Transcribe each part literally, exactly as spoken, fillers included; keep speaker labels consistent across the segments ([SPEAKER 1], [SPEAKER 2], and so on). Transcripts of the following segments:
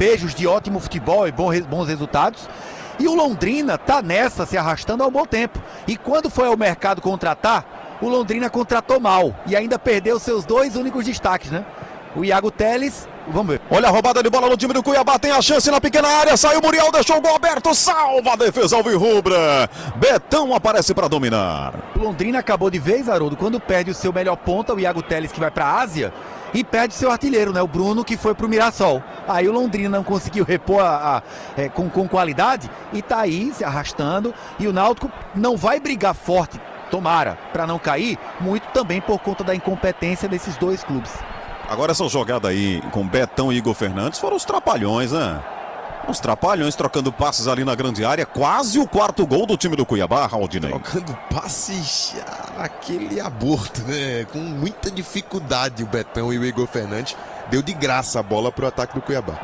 [SPEAKER 1] lampejos de ótimo futebol e bons resultados. E o Londrina tá nessa, se arrastando há um bom tempo. E quando foi ao mercado contratar, o Londrina contratou mal. E ainda perdeu seus dois únicos destaques, né? O Iago Teles, vamos ver.
[SPEAKER 2] Olha a roubada de bola no time do Cuiabá, tem a chance na pequena área, saiu o Muriel, deixou o gol aberto, salva a defesa alvirrubra. Betão aparece para dominar.
[SPEAKER 1] O Londrina acabou de vez, Haroldo, quando perde o seu melhor ponta, o Iago Teles, que vai para a Ásia, e perde seu artilheiro, né? O Bruno, que foi pro Mirassol. Aí o Londrina não conseguiu repor a, a, é, com, com qualidade e tá aí se arrastando. E o Náutico não vai brigar forte, tomara, para não cair, muito também por conta da incompetência desses dois clubes.
[SPEAKER 2] Agora essa jogada aí com Betão e Igor Fernandes foram os trapalhões, né? Os trapalhões trocando passes ali na grande área. Quase o quarto gol do time do Cuiabá, Raudinei.
[SPEAKER 3] Trocando passes, aquele aborto, né? Com muita dificuldade o Betão e o Igor Fernandes. Deu de graça a bola pro ataque do Cuiabá.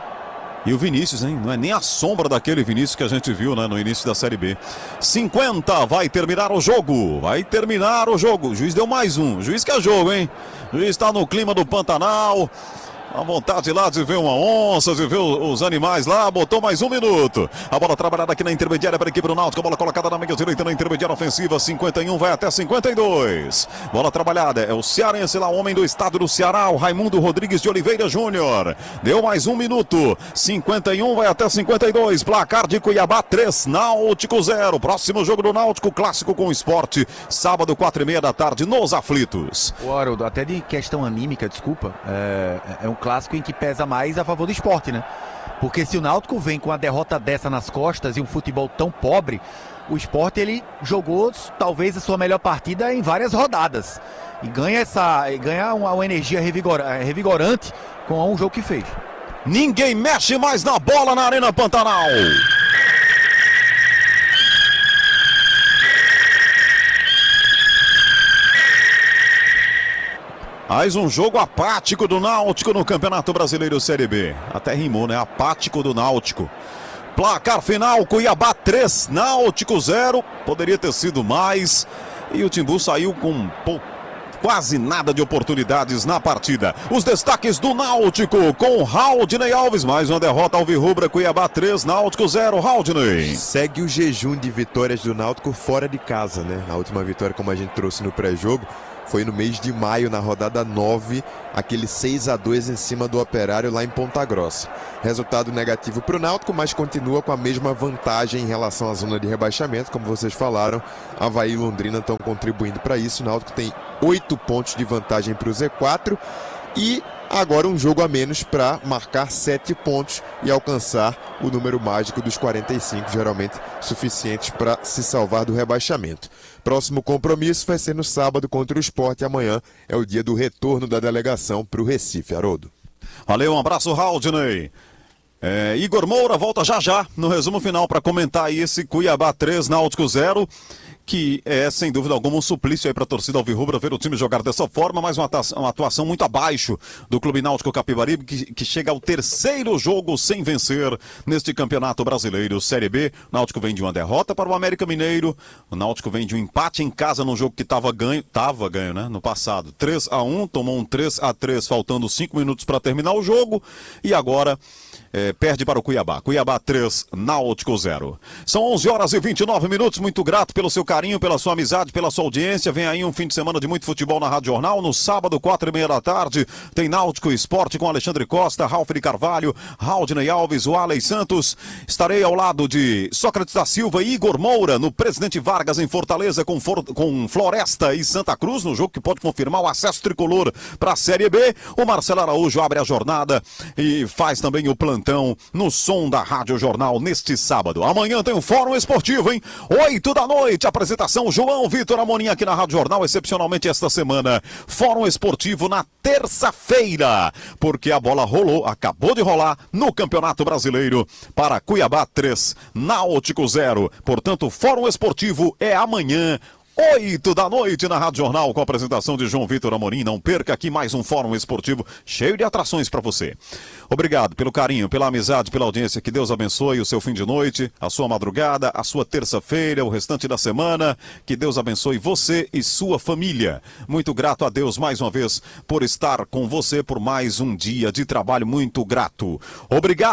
[SPEAKER 2] E o Vinícius, hein? Não é nem a sombra daquele Vinícius que a gente viu, né, no início da Série B. cinquenta, vai terminar o jogo. Vai terminar o jogo. O juiz deu mais um. O juiz quer jogo, hein? O juiz está no clima do Pantanal. A vontade lá de ver uma onça, de ver os animais lá, botou mais um minuto. A bola trabalhada aqui na intermediária para a equipe do Náutico. A bola colocada na meia direita na intermediária ofensiva. cinquenta e um vai até cinquenta e dois. Bola trabalhada. É o cearense lá, o homem do estado do Ceará, o Raimundo Rodrigues de Oliveira Júnior. Deu mais um minuto. cinquenta e um vai até cinquenta e dois. Placar de Cuiabá três, Náutico zero. Próximo jogo do Náutico, clássico com o Sport. Sábado, quatro e meia da tarde, nos aflitos.
[SPEAKER 1] O Haroldo, até de questão anímica, desculpa, é, é um clássico em que pesa mais a favor do Sport, né? Porque se o Náutico vem com a derrota dessa nas costas e um futebol tão pobre, o Sport ele jogou talvez a sua melhor partida em várias rodadas e ganha essa, ganha uma, uma energia revigora, revigorante com um jogo que fez.
[SPEAKER 2] Ninguém mexe mais na bola na Arena Pantanal. Mais um jogo apático do Náutico no Campeonato Brasileiro Série B. Até rimou, né? Apático do Náutico. Placar final, Cuiabá três, Náutico zero. Poderia ter sido mais. E o Timbu saiu com pou... quase nada de oportunidades na partida. Os destaques do Náutico com Raudinei Alves. Mais uma derrota alvirrubra, Cuiabá três, Náutico zero. Raudinei.
[SPEAKER 3] Segue o jejum de vitórias do Náutico fora de casa, né? A última vitória, como a gente trouxe no pré-jogo, foi no mês de maio, na rodada nove, aquele seis a dois em cima do Operário lá em Ponta Grossa. Resultado negativo para o Náutico, mas continua com a mesma vantagem em relação à zona de rebaixamento. Como vocês falaram, Avaí e Londrina estão contribuindo para isso. O Náutico tem oito pontos de vantagem para o Z quatro e agora um jogo a menos para marcar sete pontos e alcançar o número mágico dos quarenta e cinco, geralmente suficientes para se salvar do rebaixamento. Próximo compromisso vai ser no sábado contra o Sport. Amanhã é o dia do retorno da delegação para o Recife, Haroldo.
[SPEAKER 2] Valeu, um abraço, Raudinei. É, Igor Moura volta já já no resumo final para comentar aí esse Cuiabá três, Náutico zero. Que é, sem dúvida alguma, um suplício aí para a torcida alvirrubra ver o time jogar dessa forma, mas uma atuação, uma atuação muito abaixo do Clube Náutico Capibaribe, que, que chega ao terceiro jogo sem vencer neste Campeonato Brasileiro Série B. O Náutico vem de uma derrota para o América Mineiro, o Náutico vem de um empate em casa num jogo que estava ganho, estava ganho, né, no passado, três a um, tomou um três a três faltando cinco minutos para terminar o jogo, e agora É, perde para o Cuiabá. Cuiabá três, Náutico zero. São onze horas e vinte e nove minutos. Muito grato pelo seu carinho, pela sua amizade, pela sua audiência. Vem aí um fim de semana de muito futebol na Rádio Jornal. No sábado, quatro e meia da tarde, tem Náutico Esporte com Alexandre Costa, Ralf de Carvalho, Raudinei Alves, o Alei Santos. Estarei ao lado de Sócrates da Silva e Igor Moura no Presidente Vargas em Fortaleza com, For... com Floresta e Santa Cruz, no jogo que pode confirmar o acesso tricolor para a Série B. O Marcelo Araújo abre a jornada e faz também o plantão no som da Rádio Jornal neste sábado. Amanhã tem um Fórum Esportivo, hein? Oito da noite, apresentação João Vitor Amorim aqui na Rádio Jornal, excepcionalmente esta semana. Fórum Esportivo na terça-feira, porque a bola rolou, acabou de rolar no Campeonato Brasileiro para Cuiabá três, Náutico zero. Portanto, Fórum Esportivo é amanhã, Oito da noite na Rádio Jornal, com a apresentação de João Vitor Amorim. Não perca aqui mais um Fórum Esportivo cheio de atrações para você. Obrigado pelo carinho, pela amizade, pela audiência. Que Deus abençoe o seu fim de noite, a sua madrugada, a sua terça-feira, o restante da semana. Que Deus abençoe você e sua família. Muito grato a Deus mais uma vez por estar com você por mais um dia de trabalho. Muito grato. Obrigado.